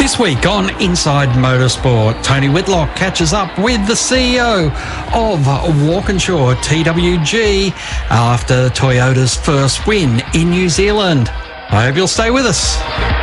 This week on Inside Motorsport, Tony Whitlock catches up with the CEO of Walkinshaw TWG after Toyota's first win in New Zealand. I hope you'll stay with us.